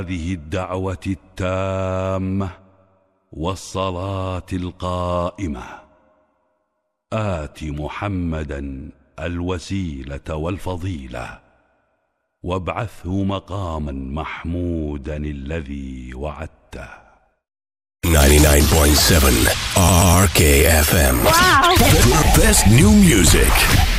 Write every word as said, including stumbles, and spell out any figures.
هذه الدعوة التامة والصلاة القائمة آت محمدا الوسيلة والفضيلة وابعثه مقاما محمودا الذي وعدته. ninety-nine point seven R K F M. Wow. The best new music.